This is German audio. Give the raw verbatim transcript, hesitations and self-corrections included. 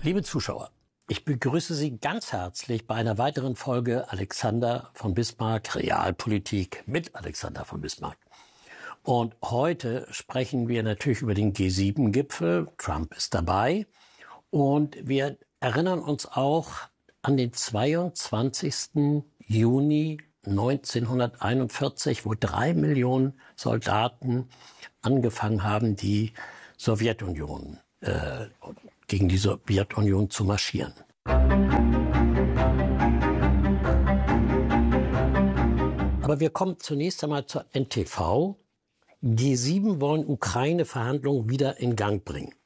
Liebe Zuschauer, ich begrüße Sie ganz herzlich bei einer weiteren Folge Alexander von Bismarck, Realpolitik mit Alexander von Bismarck. Und heute sprechen wir natürlich über den G sieben Gipfel. Trump ist dabei. Und wir erinnern uns auch an den zweiundzwanzigsten Juni neunzehnhunderteinundvierzig, wo drei Millionen Soldaten angefangen haben, die Sowjetunion äh, gegen die Sowjetunion zu marschieren. Aber wir kommen zunächst einmal zur N T V. G sieben wollen Ukraine-Verhandlungen wieder in Gang bringen.